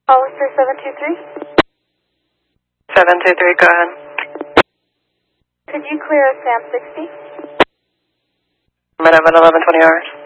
Hollister 723. 723, go ahead. Could you clear a SAM 60? I'm at 11:20 hours.